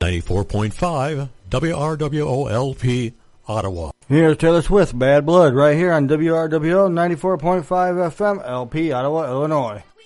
94.5 WRWOLP, Ottawa. Here's Taylor Swift, Bad Blood, right here on WRWO 94.5 FM, LP, Ottawa, Illinois.